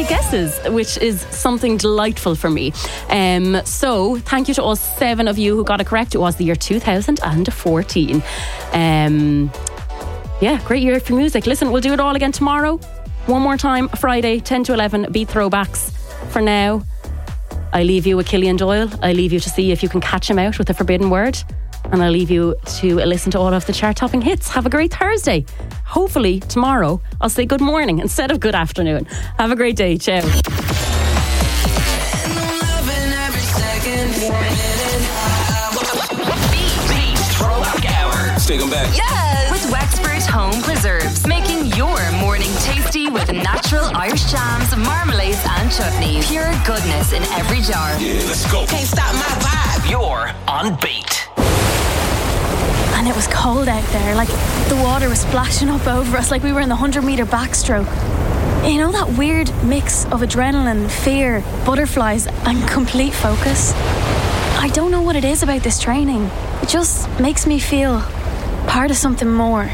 take guesses, which is something delightful for me. So thank you to all 7 of you who got it correct. It was the year 2014. Yeah, great year for music. Listen, we'll do it all again tomorrow. One more time, Friday, 10 to 11, Beat Throwbacks. For now, I leave you with Cillian Doyle. I leave you to see if you can catch him out with the forbidden word. And I'll leave you to listen to all of the chart-topping hits. Have a great Thursday. Hopefully, tomorrow, I'll say good morning instead of good afternoon. Have a great day. Ciao. Beat Throwback Hour. Let's take them back. Yes! With Wexford Home Preserves, making your morning tasty with natural Irish jams, marmalades and chutneys. Pure goodness in every jar. Yeah, let's go. Can't stop my vibe. You're on Beat. And it was cold out there, like the water was splashing up over us like we were in the 100-metre backstroke. You know, that weird mix of adrenaline, fear, butterflies and complete focus? I don't know what it is about this training. It just makes me feel part of something more.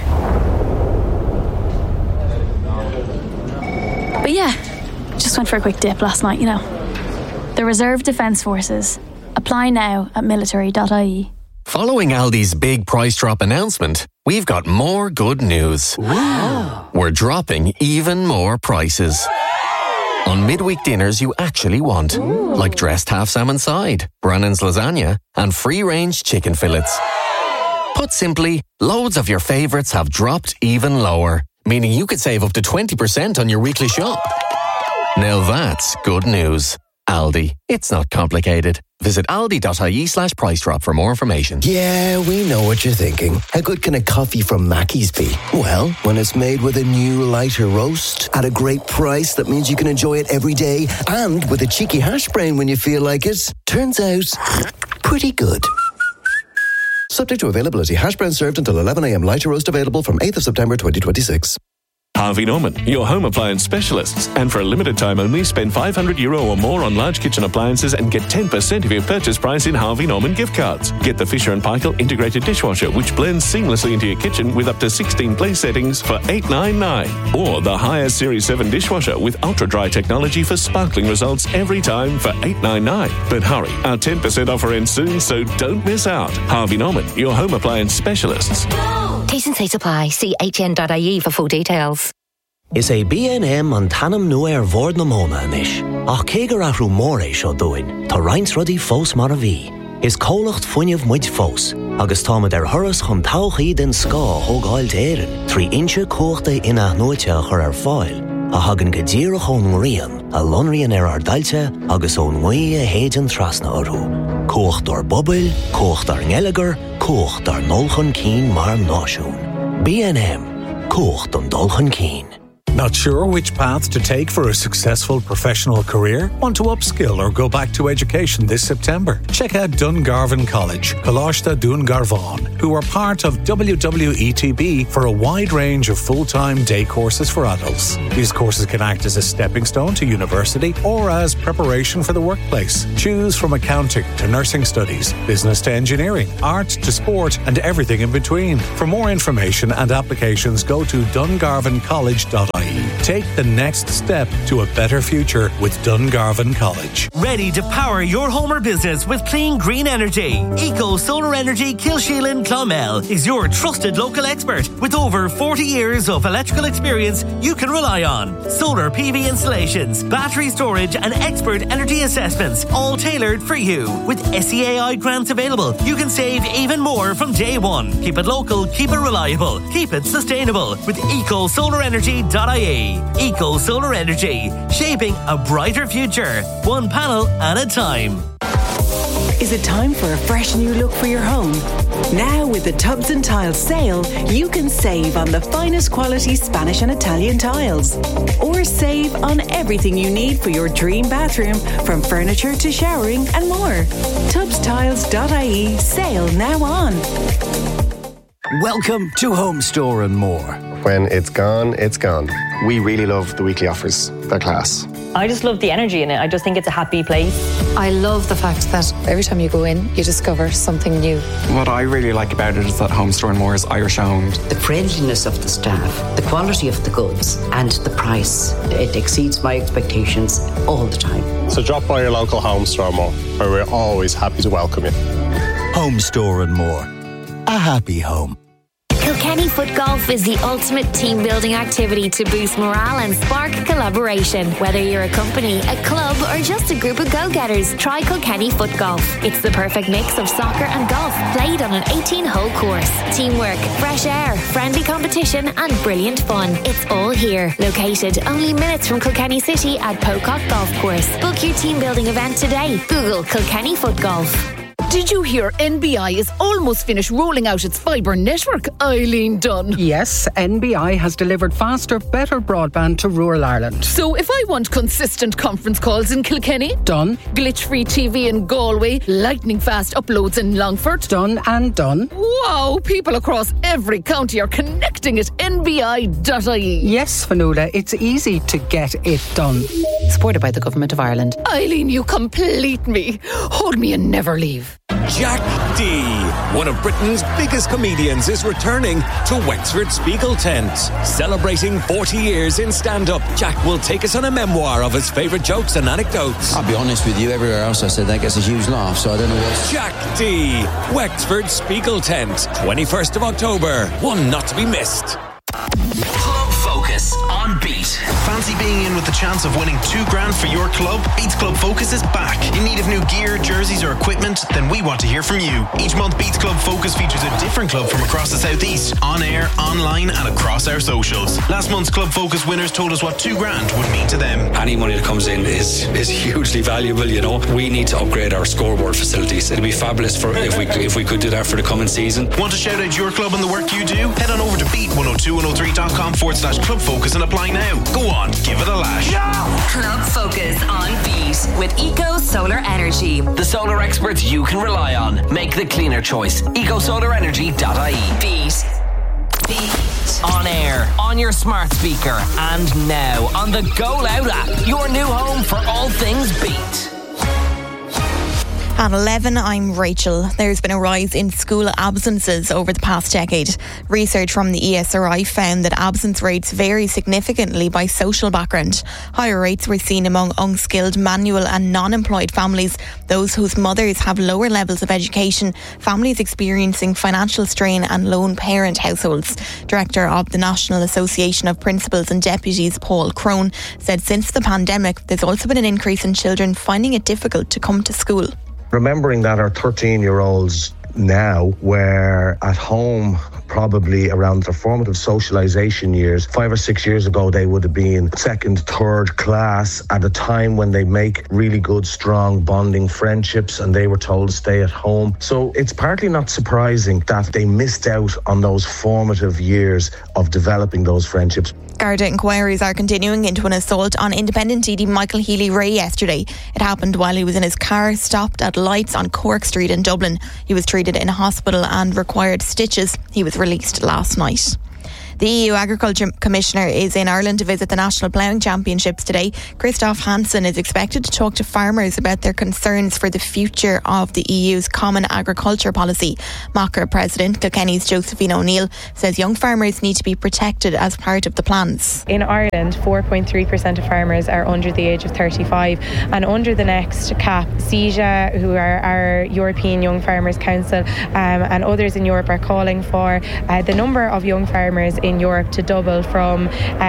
But yeah, just went for a quick dip last night, you know. The Reserve Defence Forces. Apply now at military.ie. Following Aldi's big price drop announcement, we've got more good news. Wow. We're dropping even more prices. On midweek dinners you actually want, like dressed half salmon side, Brannan's lasagna, and free-range chicken fillets. Put simply, loads of your favourites have dropped even lower, meaning you could save up to 20% on your weekly shop. Now that's good news. Aldi. It's not complicated. Visit aldi.ie/price drop for more information. Yeah, we know what you're thinking. How good can a coffee from Mackey's be? Well, when it's made with a new lighter roast at a great price that means you can enjoy it every day and with a cheeky hash brown when you feel like it, turns out pretty good. Subject to availability. Hash brown served until 11 a.m. Lighter roast available from 8th of September 2026. Harvey Norman, your home appliance specialists. And for a limited time only, spend €500 or more on large kitchen appliances and get 10% of your purchase price in Harvey Norman gift cards. Get the Fisher & Paykel integrated dishwasher, which blends seamlessly into your kitchen with up to 16 place settings for $899. Or the Haier Series 7 dishwasher with ultra-dry technology for sparkling results every time for $899. But hurry, our 10% offer ends soon, so don't miss out. Harvey Norman, your home appliance specialists. T&C apply. See htn.ie for full details. Is é B&M an tanam nua bhór na móna inis. Ach cégar athrú mór é seo dúin, tá roinnt rudí fós mar a bhí. Is cólacht fuinneamh muid fós, agus támad thuras chun tauchaí den scá thógáilt éireann, 3 inche cóchta ina nuaite chur fáil. A hagan go ddíreach ón rian, a lonrian dailte agus ón ngaí a héidean trasna orthú. Cócht ar bobail, cócht ar ngelagar, cócht ar nolchan cín mar náisiún. B&M, cócht an dulchan cín. Not sure which path to take for a successful professional career? Want to upskill or go back to education this September? Check out Dungarvan College, Coláiste Dungarvan, who are part of WWETB for a wide range of full-time day courses for adults. These courses can act as a stepping stone to university or as preparation for the workplace. Choose from accounting to nursing studies, business to engineering, art to sport, and everything in between. For more information and applications, go to dungarvancollege.ie. Take the next step to a better future with Dungarvan College. Ready to power your home or business with clean green energy? Eco Solar Energy Kilsheelan Clonmel is your trusted local expert with over 40 years of electrical experience you can rely on. Solar PV installations, battery storage and expert energy assessments, all tailored for you. With SEAI grants available, you can save even more from day one. Keep it local, keep it reliable, keep it sustainable with EcoSolarEnergy.ie. Eco Solar Energy, shaping a brighter future, one panel at a time. Is it time for a fresh new look for your home? Now with the Tubs and Tiles sale, you can save on the finest quality Spanish and Italian tiles. Or save on everything you need for your dream bathroom, from furniture to showering and more. TubsTiles.ie, sale now on. Welcome to Home Store and More, When it's gone, it's gone. We really love the weekly offers. They're class. I just love the energy in it. I just think it's a happy place. I love the fact that every time you go in, you discover something new. What I really like about it is that Home Store and More is Irish owned. The friendliness of the staff, the quality of the goods, and the price. It exceeds my expectations all the time. So drop by your local Home Store and More, where we're always happy to welcome you. Home Store and More. A happy home. Kilkenny Foot Golf is the ultimate team building activity to boost morale and spark collaboration. Whether you're a company, a club, or just a group of go-getters, try Kilkenny Foot Golf. It's the perfect mix of soccer and golf, played on an 18-hole course. Teamwork, fresh air, friendly competition, and brilliant fun. It's all here. Located only minutes from Kilkenny City at Pocock Golf Course. Book your team building event today. Google Kilkenny Foot Golf. Did you hear NBI is almost finished rolling out its fibre network? Eileen Dunn. Yes, NBI has delivered faster, better broadband to rural Ireland. So if I want consistent conference calls in Kilkenny? Done. Glitch-free TV in Galway? Lightning fast uploads in Longford? Done and done. Wow, people across every county are connecting at nbi.ie. Yes, Fionnuala, it's easy to get it done. Supported by the Government of Ireland. Eileen, you complete me. Hold me and never leave. Jack D, one of Britain's biggest comedians, is returning to Wexford Spiegel Tent. Celebrating 40 years in stand-up, Jack will take us on a memoir of his favourite jokes and anecdotes. I'll be honest with you, everywhere else I said that gets a huge laugh, so I don't know what... Jack D, Wexford Spiegel Tent, 21st of October, one not to be missed. Club Focus on Beat. Fancy being in with the chance of winning $2,000 for your club? Beat's Club Focus is back. In need of new gear, jerseys or equipment? Then we want to hear from you. Each month Beat's Club Focus features a different club from across the southeast, on air, online and across our socials. Last month's Club Focus winners told us what $2,000 would mean to them. Any money that comes in is hugely valuable, you know. We need to upgrade our scoreboard facilities. It'd be fabulous for if we could do that for the coming season. Want to shout out your club and the work you do? Head on over to beat102103.com/Club Focus and apply now. Go on, give it a lash. Club Focus on Beat with Eco Solar Energy. The solar experts you can rely on. Make the cleaner choice. EcoSolarEnergy.ie. Beat. On air, on your smart speaker, and now on the Go Loud app. Your new home for all things Beat. At 11, I'm Rachel. There's been a rise in school absences over the past decade. Research from the ESRI found that absence rates vary significantly by social background. Higher rates were seen among unskilled, manual and non-employed families, those whose mothers have lower levels of education, families experiencing financial strain and lone parent households. Director of the National Association of Principals and Deputies, Paul Crone, said since the pandemic, there's also been an increase in children finding it difficult to come to school. Remembering that our 13-year-olds now were at home probably around their formative socialisation years. 5 or 6 years ago, they would have been second, third class at a time when they make really good, strong bonding friendships, and they were told to stay at home. So it's partly not surprising that they missed out on those formative years of developing those friendships. Garda inquiries are continuing into an assault on independent TD Michael Healy-Rae yesterday. It happened while he was in his car, stopped at lights on Cork Street in Dublin. He was treated in a hospital and required stitches. He was released last night. The EU Agriculture Commissioner is in Ireland to visit the National Ploughing Championships today. Christoph Hansen is expected to talk to farmers about their concerns for the future of the EU's Common Agriculture Policy. MACA President Kilkenny's Josephine O'Neill says young farmers need to be protected as part of the plans. In Ireland, 4.3% of farmers are under the age of 35, and under the next cap, CEJA, who are our European Young Farmers Council, and others in Europe are calling for the number of young farmers in Europe to double from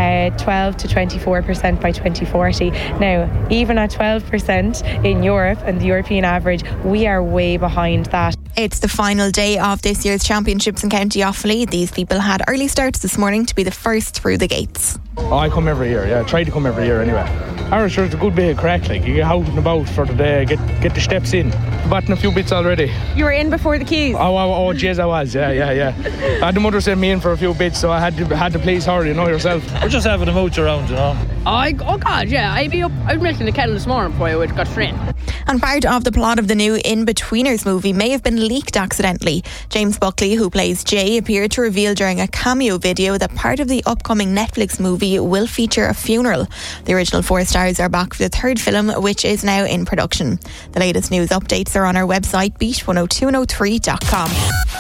12 to 24% by 2040. Now, even at 12% in Europe and the European average, we are way behind that. It's the final day of this year's championships in County Offaly. These people had early starts this morning to be the first through the gates. Oh, I come every year, yeah. I try to come every year anyway. Irish is a good bit of crack, like you get out and about for the day, get the steps in. Bought a few bits already. You were in before the queues? Oh, jeez, I was. Yeah. I had the mother send me in for a few bits, so I had to please her, you know yourself. We're just having a mooch around, you know. Oh God, yeah. I was making the kettle this morning before I would got straight. And part of the plot of the new In-Betweeners movie may have been leaked accidentally. James Buckley, who plays Jay, appeared to reveal during a cameo video that part of the upcoming Netflix movie will feature a funeral. The original 4 stars are back for the third film, which is now in production. The latest news updates are on our website, beat102103.com.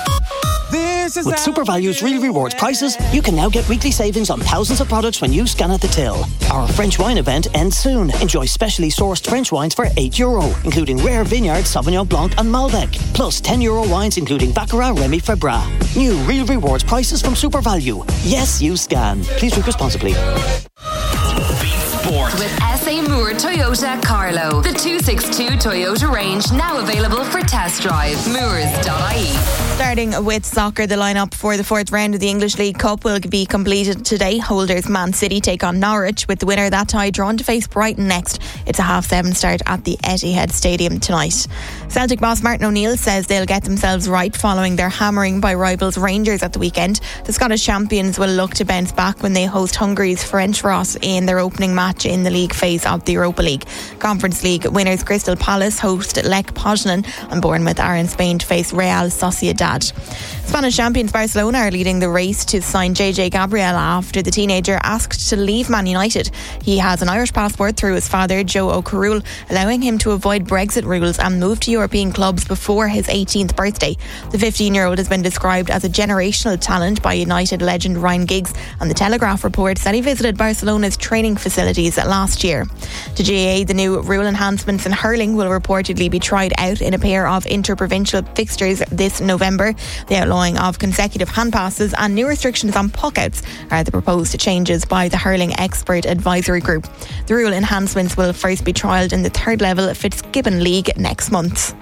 With SuperValue's Real Rewards prices, you can now get weekly savings on thousands of products when you scan at the till. Our French wine event ends soon. Enjoy specially sourced French wines for €8, including rare Vineyard, Sauvignon Blanc and Malbec. Plus €10 wines including Baccarat, Remy Febra. New Real Rewards prices from SuperValue. Yes, you scan. Please drink responsibly. Sport. With SA Moore Toyota Carlo. The 262 Toyota range now available for test drive. Moores.ie. Starting with soccer, the lineup for the 4th round of the English League Cup will be completed today. Holders Man City take on Norwich, with the winner of that tie drawn to face Brighton next. It's a 7:30 start at the Etihad Stadium tonight. Celtic boss Martin O'Neill says they'll get themselves right following their hammering by rivals Rangers at the weekend. The Scottish champions will look to bounce back when they host Hungary's Ferencváros in their opening match in the league phase of the Europa League. Conference League winners Crystal Palace host Lech Poznan, and Bournemouth are in Spain to face Real Sociedad. Spanish champions Barcelona are leading the race to sign JJ Gabriel after the teenager asked to leave Man United. He has an Irish passport through his father, Joe O'Carroll, allowing him to avoid Brexit rules and move to European clubs before his 18th birthday. The 15-year-old has been described as a generational talent by United legend Ryan Giggs, and the Telegraph reports that he visited Barcelona's training facilities last year. To GAA, the new rule enhancements in hurling will reportedly be tried out in a pair of interprovincial fixtures this November. The outlawing of consecutive hand passes and new restrictions on puckouts are the proposed changes by the Hurling Expert Advisory Group. The rule enhancements will first be trialled in the 3rd level Fitzgibbon League next month.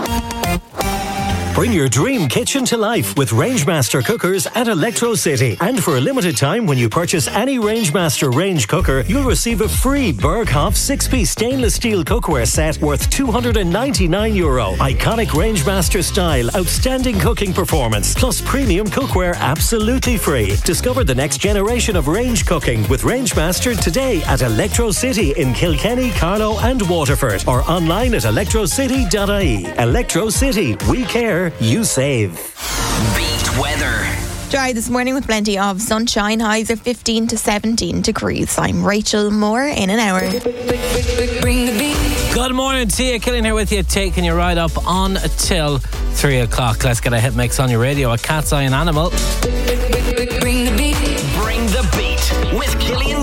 Bring your dream kitchen to life with Rangemaster cookers at Electro City. And for a limited time, when you purchase any Rangemaster range cooker, you'll receive a free Berghoff 6-piece stainless steel cookware set worth €299. Iconic Rangemaster style, outstanding cooking performance, plus premium cookware absolutely free. Discover the next generation of range cooking with Rangemaster today at Electro City in Kilkenny, Carlow and Waterford, or online at electrocity.ie. Electro City, we care, you save. Beat weather. Dry this morning with plenty of sunshine. Highs are 15 to 17 degrees. I'm Rachel. More in an hour. Bring the beat. Good morning, Tia Killian here with you, taking you right up on till 3 o'clock. Let's get a hit mix on your radio. A Cat's Eye and Animal. Bring the beat. Bring the beat with Killian